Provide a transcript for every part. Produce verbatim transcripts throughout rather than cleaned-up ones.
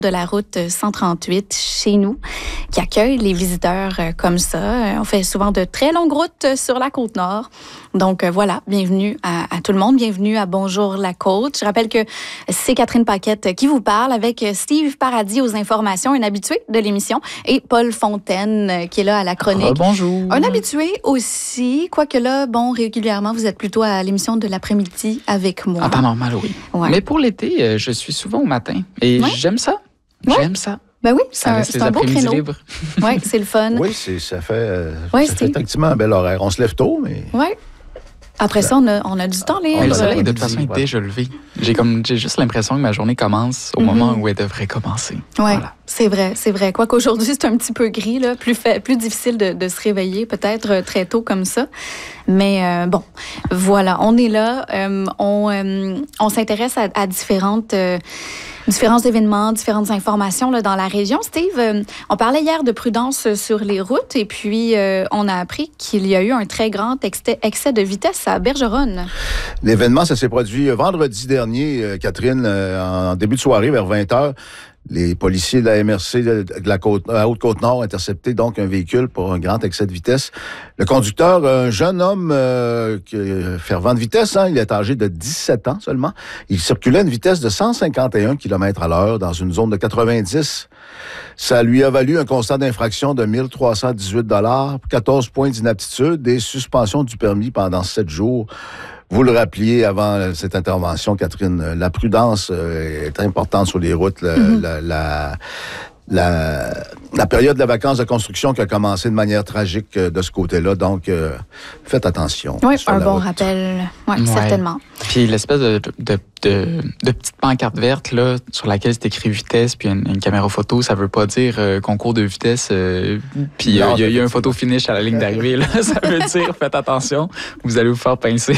de la route cent trente-huit chez nous, qui accueille les visiteurs comme ça. On fait souvent de très longues routes sur la Côte-Nord. Donc voilà, bienvenue à, à tout le monde, bienvenue à Bonjour la Côte. Je rappelle que c'est Catherine Paquette qui vous parle avec Steve Paradis aux informations, un habitué de l'émission, et Paul Fontaine qui est là à la chronique. Oh, bonjour. Un habitué aussi, quoique là, bon, régulièrement, vous êtes plutôt à l'émission de l'après-midi avec moi. En temps normal, oui. Ouais. Mais pour l'été, je suis souvent au matin et ouais. j'aime ça. Ouais. J'aime ça. Ben oui, c'est ça un, c'est un beau créneau. libres. Oui, c'est le fun. Oui, c'est, ça fait, euh, ouais, ça fait effectivement un bel horaire. On se lève tôt, mais... Oui. Après ça, on a, on a du temps libre. Mais le soleil, de toute façon, est déjà levé. J'ai, comme, j'ai juste l'impression que ma journée commence au mm-hmm. moment où elle devrait commencer. Oui, voilà. c'est vrai, c'est vrai. Quoique aujourd'hui, c'est un petit peu gris, là, plus, fait, plus difficile de, de se réveiller, peut-être très tôt comme ça. Mais euh, bon, voilà, on est là. Euh, on, euh, on s'intéresse à, à différentes... Euh, différents événements, différentes informations là, dans la région. Steve, euh, on parlait hier de prudence sur les routes et puis euh, on a appris qu'il y a eu un très grand excès, excès de vitesse à Bergeronne. L'événement, ça s'est produit vendredi dernier, euh, Catherine, euh, en début de soirée, vers vingt heures. Les policiers de la M R C de la Côte, à Haute-Côte-Nord ont intercepté donc un véhicule pour un grand excès de vitesse. Le conducteur, un jeune homme euh, qui, fervent de vitesse, hein, il est âgé de dix-sept ans seulement. Il circulait à une vitesse de cent cinquante et un kilomètres à l'heure dans une zone de quatre-vingt-dix. Ça lui a valu un constat d'infraction de mille trois cent dix-huit dollars, quatorze points d'inaptitude et suspension du permis pendant sept jours. Vous le rappeliez avant cette intervention, Catherine, la prudence est importante sur les routes. La, mm-hmm. la, la, la, la période de la vacance de construction qui a commencé de manière tragique de ce côté-là. Donc, euh, faites attention. Oui, un bon route. rappel. Oui, ouais. Certainement. Puis l'espèce de, de, de, de petite pancarte verte là, sur laquelle c'est écrit vitesse puis une, une caméra photo, ça veut pas dire euh, concours de vitesse. Euh, puis il y, y, y a un photo finish à la ligne d'arrivée. Là. Ça veut dire faites attention, vous allez vous faire pincer.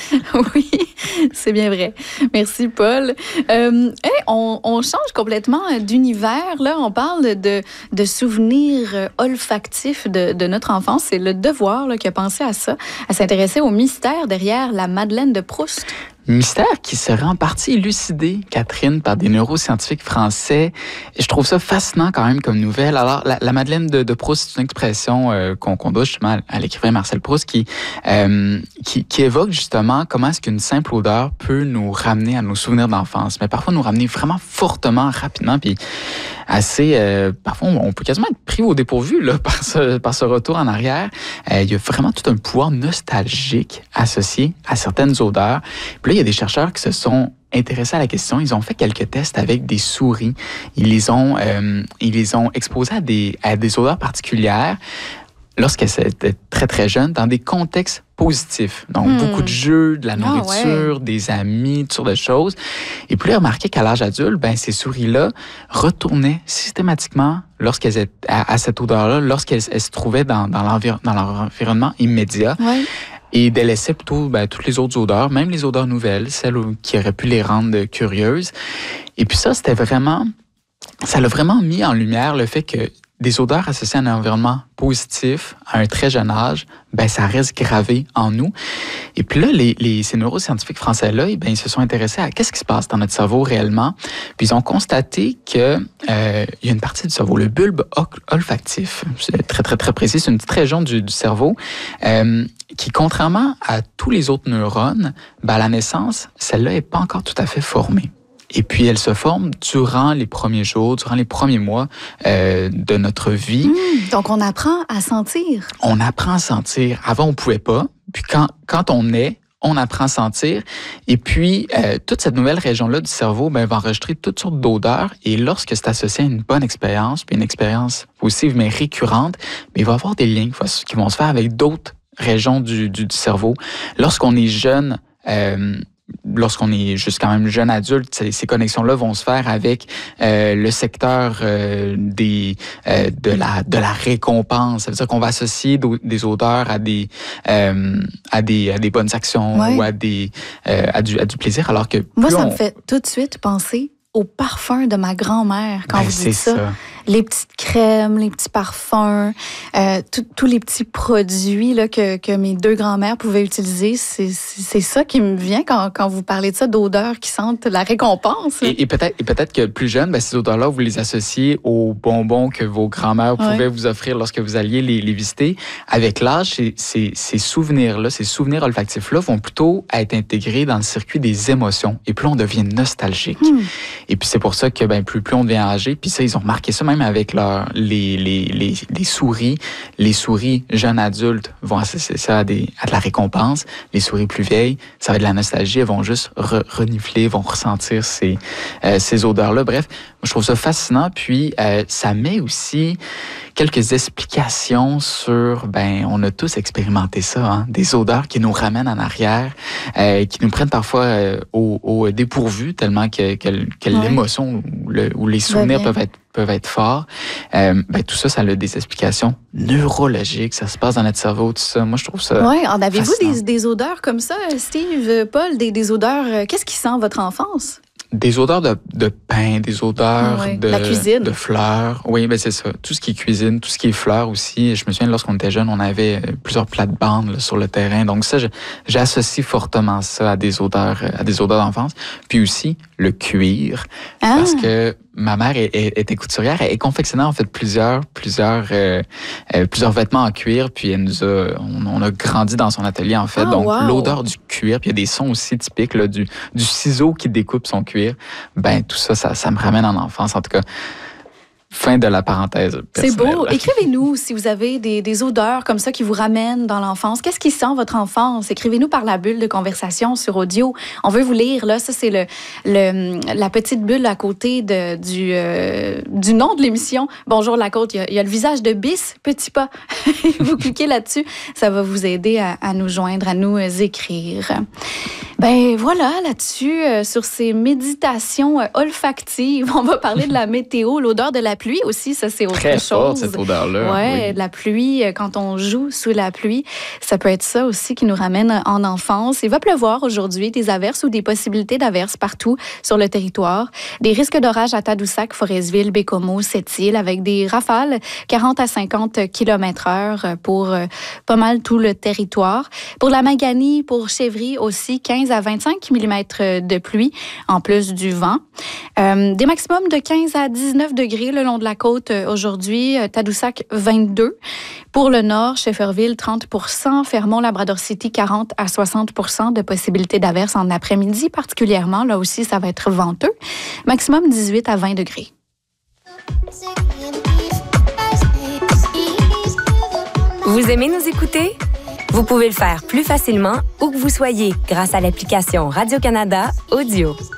Oui, c'est bien vrai. Merci, Paul. Euh, hey, on, on change complètement d'univers. Là, on parle de, de souvenirs olfactifs de, de notre enfance. C'est Le Devoir là, qui a pensé à ça, à s'intéresser au mystère derrière la Madeleine de Proust. Mystère qui serait en partie élucidé, Catherine, par des neuroscientifiques français. Et je trouve ça fascinant quand même comme nouvelle. Alors, la, la Madeleine de, de Proust, c'est une expression euh, qu'on, qu'on doit justement à, à l'écrivain Marcel Proust qui, euh, qui, qui évoque justement comment est-ce qu'une simple odeur peut nous ramener à nos souvenirs d'enfance, mais parfois nous ramener vraiment fortement, rapidement, puis assez... Euh, parfois, on peut quasiment être pris au dépourvu là, par, ce, par ce retour en arrière. Euh, il y a vraiment tout un pouvoir nostalgique associé à certaines odeurs. Puis là, il y a des chercheurs qui se sont intéressés à la question. Ils ont fait quelques tests avec des souris. Ils les ont, euh, ils les ont exposées à des, à des odeurs particulières lorsqu'elles étaient très, très jeunes, dans des contextes positifs. Donc, hmm. beaucoup de jeux, de la nourriture, ah ouais. des amis, toutes sortes de choses. Et puis là, remarqué qu'à l'âge adulte, ben, ces souris-là retournaient systématiquement lorsqu'elles étaient à, à cette odeur-là, lorsqu'elles elles se trouvaient dans, dans, l'envir- dans leur environnement immédiat. Ouais. Et délaissaient plutôt ben, toutes les autres odeurs, même les odeurs nouvelles, celles qui auraient pu les rendre curieuses. Et puis ça, c'était vraiment... Ça l'a vraiment mis en lumière le fait que des odeurs associées à un environnement positif à un très jeune âge, ben ça reste gravé en nous. Et puis là, les, les, ces neuroscientifiques français-là, ben, ils se sont intéressés à qu'est-ce qui se passe dans notre cerveau réellement. Puis ils ont constaté que euh, il y a une partie du cerveau, le bulbe olfactif, c'est très, très, très précis, c'est une petite région du, du cerveau, euh, qui, contrairement à tous les autres neurones, ben, à la naissance, celle-là n'est pas encore tout à fait formée. Et puis, elle se forme durant les premiers jours, durant les premiers mois euh, de notre vie. Mmh, donc, on apprend à sentir. On apprend à sentir. Avant, on pouvait pas. Puis, quand, quand on est, on apprend à sentir. Et puis, euh, toute cette nouvelle région-là du cerveau ben, va enregistrer toutes sortes d'odeurs. Et lorsque c'est associé à une bonne expérience, puis une expérience positive mais récurrente, ben, il va y avoir des liens qui vont se faire avec d'autres régions du, du, du cerveau. Lorsqu'on est jeune... Euh, Lorsqu'on est juste quand même jeune adulte, ces, ces connexions-là vont se faire avec euh, le secteur euh, des euh, de la de la récompense. Ça veut dire qu'on va associer des odeurs à des euh, à des à des bonnes actions ouais. ou à des euh, à du à du plaisir. Alors que moi, ça on... me fait tout de suite penser au parfum de ma grand-mère quand ben, vous dites ça. ça. les petites crèmes, les petits parfums, euh, tous les petits produits là, que, que mes deux grands-mères pouvaient utiliser. C'est, c'est ça qui me vient quand, quand vous parlez de ça, d'odeurs qui sentent la récompense. Et, et peut-être et peut-être que plus jeune, ben, ces odeurs-là, vous les associez aux bonbons que vos grands-mères pouvaient ouais. vous offrir lorsque vous alliez les, les visiter. Avec l'âge, ces, ces, ces souvenirs-là, ces souvenirs olfactifs-là vont plutôt être intégrés dans le circuit des émotions. Et plus on devient nostalgique. Hmm. Et puis c'est pour ça que ben, plus, plus on devient âgé, puis ça, ils ont remarqué ça même avec leur, les, les, les, les souris. Les souris jeunes adultes vont associer ça à, des, à de la récompense. Les souris plus vieilles, ça va être de la nostalgie. Elles vont juste re, renifler, vont ressentir ces, euh, ces odeurs-là. Bref, je trouve ça fascinant. Puis, euh, ça met aussi quelques explications sur, ben, on a tous expérimenté ça, hein, des odeurs qui nous ramènent en arrière, euh, qui nous prennent parfois euh, au, au dépourvu, tellement que, que, que ouais. l'émotion ou, le, ou les souvenirs peuvent être peuvent être forts. Euh, ben, tout ça, ça a des explications neurologiques. Ça se passe dans notre cerveau, tout ça. Moi, je trouve ça Oui, en avez-vous des, des odeurs comme ça, Steve, Paul, des, des odeurs... Qu'est-ce qui sent votre enfance? Des odeurs de, de pain, des odeurs oui. de, la cuisine. de fleurs. Oui, ben c'est ça. Tout ce qui est cuisine, tout ce qui est fleurs aussi. Je me souviens, lorsqu'on était jeune, on avait plusieurs plates-bandes là, sur le terrain. Donc ça, je, j'associe fortement ça à des odeurs, à des odeurs d'enfance. Puis aussi, le cuir. Ah. Parce que ma mère était couturière et confectionnait en fait plusieurs, plusieurs, euh, euh, plusieurs vêtements en cuir. Puis elle nous a, on, on a grandi dans son atelier en fait. Oh, Donc wow. l'odeur du cuir, puis il y a des sons aussi typiques là, du, du ciseau qui découpe son cuir. Ben tout ça, ça, ça me ramène en enfance. En tout cas, fin de la parenthèse personnelle. C'est beau. Écrivez-nous si vous avez des, des odeurs comme ça qui vous ramènent dans l'enfance. Qu'est-ce qui sent votre enfance? Écrivez-nous par la bulle de conversation sur audio. On veut vous lire. Là, ça, c'est le, le, la petite bulle à côté de, du, euh, du nom de l'émission. Bonjour la côte. Il y a, il y a le visage de Bis, petit pas. Vous cliquez là-dessus. Ça va vous aider à, à nous joindre, à nous écrire. Ben voilà, là-dessus, euh, sur ces méditations euh, olfactives, on va parler de la météo, l'odeur de la pluie aussi, ça c'est autre Très chose. Très forte cette odeur-là. Ouais, oui. La pluie, quand on joue sous la pluie, ça peut être ça aussi qui nous ramène en enfance. Il va pleuvoir aujourd'hui, des averses ou des possibilités d'averses partout sur le territoire. Des risques d'orage à Tadoussac, Forestville, Bécomo, Sept-Îles, avec des rafales quarante à cinquante kilomètres heure pour euh, pas mal tout le territoire. Pour la Maganie, pour Chevry aussi, quinze à vingt-cinq millimètres de pluie, en plus du vent. Euh, des maximums de quinze à dix-neuf degrés le long de la côte aujourd'hui. Tadoussac, vingt-deux. Pour le nord, Shefferville, trente pour cent. Fermont, Labrador City, quarante à soixante pour cent de possibilités d'averses en après-midi, particulièrement. Là aussi, ça va être venteux. Maximum dix-huit à vingt degrés. Vous aimez nous écouter? Vous pouvez le faire plus facilement où que vous soyez grâce à l'application Radio-Canada Audio.